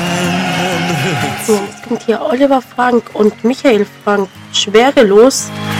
Jetzt sind hier Oliver Frank und Michael Frank schwerelos